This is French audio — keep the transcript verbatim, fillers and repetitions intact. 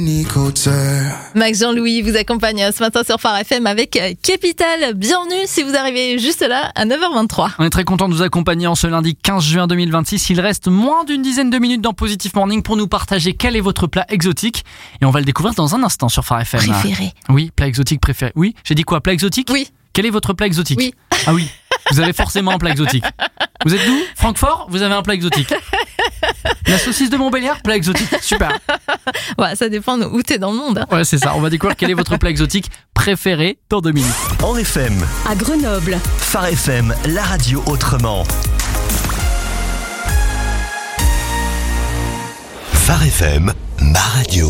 Max Jean-Louis vous accompagne ce matin sur Phare F M avec Capital. Bienvenue si vous arrivez juste là à neuf heures vingt-trois. On est très content de vous accompagner en ce lundi quinze juin deux mille vingt-six. Il reste moins d'une dizaine de minutes dans Positive Morning pour nous partager quel est votre plat exotique. Et on va le découvrir dans un instant sur Phare F M. Préféré. Oui, plat exotique préféré. Oui, j'ai dit quoi, plat exotique ? Oui. Quel est votre plat exotique ? Oui. Ah oui, vous avez forcément un plat exotique. Vous êtes d'où ? Francfort ? Vous avez un plat exotique. La saucisse de Montbéliard, plat exotique. Super. Ouais, ça dépend de où t'es dans le monde. Hein. Ouais, c'est ça. On va découvrir quel est votre plat exotique préféré dans deux minutes. En F M. À Grenoble. Phare F M, la radio autrement. Phare F M, ma radio.